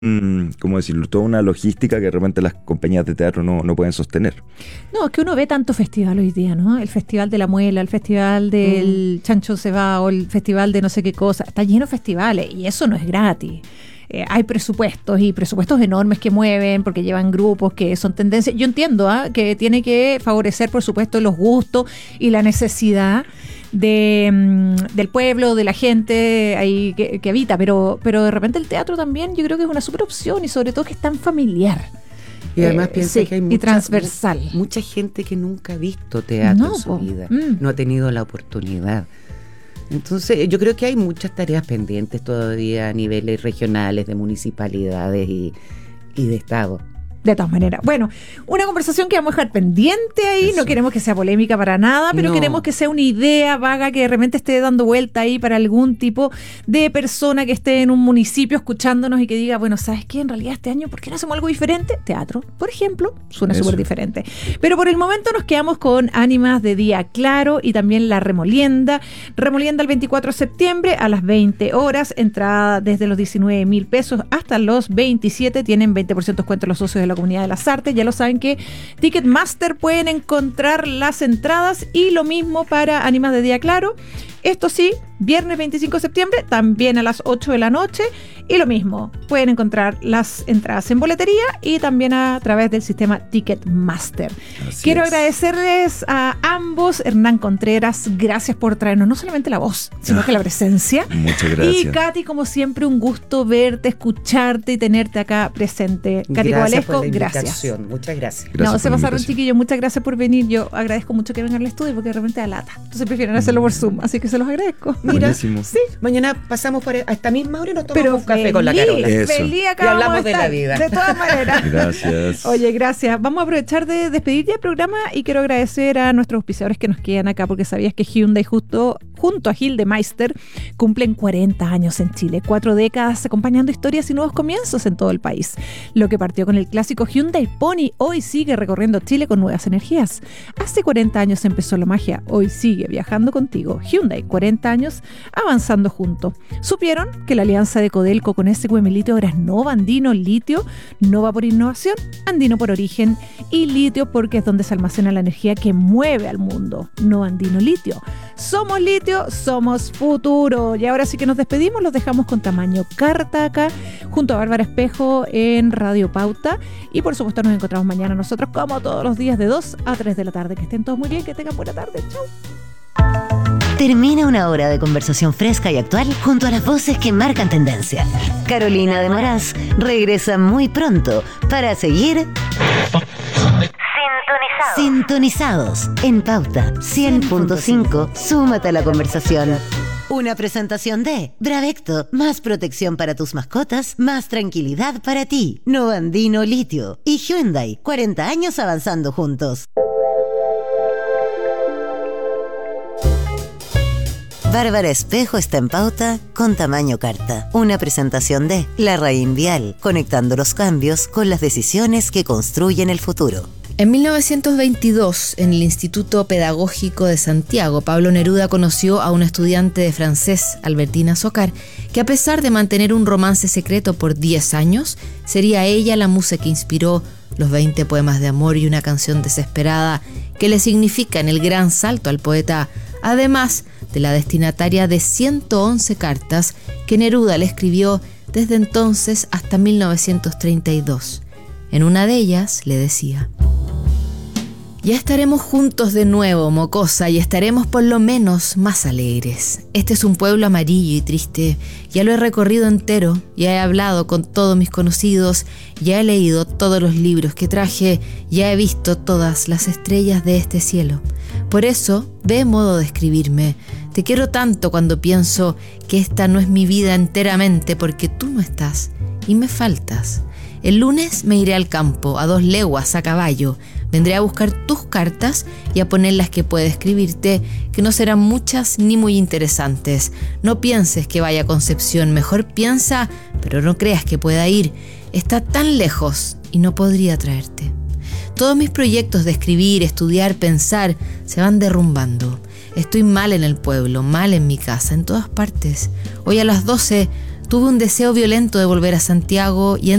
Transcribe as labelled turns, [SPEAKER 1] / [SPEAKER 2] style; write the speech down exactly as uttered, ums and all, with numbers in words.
[SPEAKER 1] mm, ¿cómo decirlo? Toda una logística que de repente las compañías de teatro no, no pueden sostener.
[SPEAKER 2] No, es que uno ve tanto festival hoy día, ¿no? El festival de la muela, el festival del mm. chancho cebado, el festival de no sé qué cosa. Está lleno de festivales y eso no es gratis. Eh, hay presupuestos y presupuestos enormes que mueven porque llevan grupos que son tendencias. Yo entiendo ¿eh? que tiene que favorecer, por supuesto, los gustos y la necesidad de, mm, del pueblo, de la gente ahí que, que habita, pero, pero de repente el teatro también yo creo que es una super opción y sobre todo que es tan familiar.
[SPEAKER 3] Y además
[SPEAKER 2] eh,
[SPEAKER 3] piensa
[SPEAKER 2] sí,
[SPEAKER 3] que hay mucha,
[SPEAKER 2] y transversal.
[SPEAKER 3] Mucha, mucha gente que nunca ha visto teatro
[SPEAKER 2] no,
[SPEAKER 3] en su
[SPEAKER 2] po.
[SPEAKER 3] vida,
[SPEAKER 2] Mm.
[SPEAKER 3] no ha tenido la oportunidad. Entonces, yo creo que hay muchas tareas pendientes todavía a niveles regionales, de municipalidades y, y de Estado.
[SPEAKER 2] De todas maneras. Bueno, una conversación que vamos a dejar pendiente ahí.
[SPEAKER 1] Eso.
[SPEAKER 2] No queremos que sea polémica para nada, pero
[SPEAKER 3] No.
[SPEAKER 2] queremos que sea una idea vaga que de repente esté dando vuelta ahí para algún tipo de persona que esté en un municipio escuchándonos y que diga, bueno, ¿sabes qué? En realidad este año, ¿por qué no hacemos algo diferente? Teatro, por ejemplo, suena súper diferente. Pero por el momento nos quedamos con Ánimas de Día Claro y también La Remolienda. Remolienda el veinticuatro de septiembre a las veinte horas. Entrada desde los diecinueve mil pesos hasta los veintisiete. Tienen veinte por ciento descuento los socios de la Comunidad de las Artes. Ya lo saben que Ticketmaster pueden encontrar las entradas y lo mismo para Ánimas de Día Claro. Esto sí, viernes veinticinco de septiembre, también a las ocho de la noche. Y lo mismo, pueden encontrar las entradas en boletería y también a través del sistema Ticketmaster.
[SPEAKER 1] Así
[SPEAKER 2] Quiero
[SPEAKER 1] es.
[SPEAKER 2] agradecerles a ambos. Hernán Contreras, gracias por traernos no solamente la voz, sino que la presencia.
[SPEAKER 1] Muchas gracias.
[SPEAKER 2] Y Katy, como siempre, un gusto verte, escucharte y tenerte acá presente. Katy
[SPEAKER 3] Gracias
[SPEAKER 2] Cobalesco,
[SPEAKER 3] por la
[SPEAKER 2] gracias.
[SPEAKER 3] invitación. Muchas gracias.
[SPEAKER 1] Gracias
[SPEAKER 2] no,
[SPEAKER 1] por
[SPEAKER 2] se
[SPEAKER 1] la
[SPEAKER 2] pasaron,
[SPEAKER 1] invitación.
[SPEAKER 2] chiquillos. Muchas gracias por venir. Yo agradezco mucho que vengan al estudio porque de repente da lata. Entonces prefieren hacerlo por Zoom, así que se los agradezco.
[SPEAKER 3] Mira,
[SPEAKER 1] Buenísimo.
[SPEAKER 2] Sí.
[SPEAKER 3] Mañana pasamos por a esta misma hora y nos tomamos
[SPEAKER 2] Pero
[SPEAKER 3] un café con la
[SPEAKER 2] feliz,
[SPEAKER 3] Carola.
[SPEAKER 1] Eso.
[SPEAKER 2] feliz acá
[SPEAKER 3] Y
[SPEAKER 2] vamos
[SPEAKER 3] hablamos
[SPEAKER 2] a
[SPEAKER 3] de la
[SPEAKER 2] estar,
[SPEAKER 3] vida.
[SPEAKER 2] de todas maneras.
[SPEAKER 1] Gracias.
[SPEAKER 2] Oye, gracias. Vamos a aprovechar de despedir ya el programa y quiero agradecer a nuestros auspiciadores que nos quedan acá porque sabías que Hyundai justo junto a Gildemeister cumplen cuarenta años en Chile, cuatro décadas acompañando historias y nuevos comienzos en todo el país. Lo que partió con el clásico Hyundai Pony hoy sigue recorriendo Chile con nuevas energías. Hace cuarenta años empezó la magia, hoy sigue viajando contigo. Hyundai, cuarenta años avanzando juntos. ¿Supieron que la alianza de Codelco con S Q M Litio ahora es Nova Andino Litio? Nova por innovación, Andino por origen y Litio porque es donde se almacena la energía que mueve al mundo. Nova Andino Litio. Somos litio, somos futuro. Y ahora sí que nos despedimos, los dejamos con Tamaño Carta acá, junto a Bárbara Espejo en Radio Pauta. Y por supuesto nos encontramos mañana nosotros como todos los días de dos a tres de la tarde. Que estén todos muy bien, que tengan buena tarde. Chau.
[SPEAKER 4] Termina una hora de conversación fresca y actual junto a las voces que marcan tendencia. Carolina de Moraz regresa muy pronto para seguir sintonizados, sintonizados en Pauta cien punto cinco. Súmate a la conversación. Una presentación de Bravecto, más protección para tus mascotas, más tranquilidad para ti. Nova Andino Litio y Hyundai, cuarenta años avanzando juntos. Bárbara Espejo está en Pauta con Tamaño Carta. Una presentación de La Raín Vial, conectando los cambios con las decisiones que construyen el futuro.
[SPEAKER 5] En mil novecientos veintidós, en el Instituto Pedagógico de Santiago, Pablo Neruda conoció a una estudiante de francés, Albertina Soccar, que a pesar de mantener un romance secreto por diez años, sería ella la musa que inspiró los veinte poemas de amor y una canción desesperada que le significan el gran salto al poeta, además de la destinataria de ciento once cartas que Neruda le escribió desde entonces hasta mil novecientos treinta y dos. En una de ellas le decía: ya estaremos juntos de nuevo, mocosa, y estaremos por lo menos más alegres. Este es un pueblo amarillo y triste. Ya lo he recorrido entero, ya he hablado con todos mis conocidos, ya he leído todos los libros que traje, ya he visto todas las estrellas de este cielo. Por eso, ve modo de escribirme. Te quiero tanto cuando pienso que esta no es mi vida enteramente porque tú no estás y me faltas. El lunes me iré al campo, a dos leguas, a caballo. Vendré a buscar tus cartas y a poner las que pueda escribirte, que no serán muchas ni muy interesantes. No pienses que vaya a Concepción, mejor piensa, pero no creas que pueda ir. Está tan lejos y no podría traerte. Todos mis proyectos de escribir, estudiar, pensar, se van derrumbando. Estoy mal en el pueblo, mal en mi casa, en todas partes. Hoy a las doce tuve un deseo violento de volver a Santiago y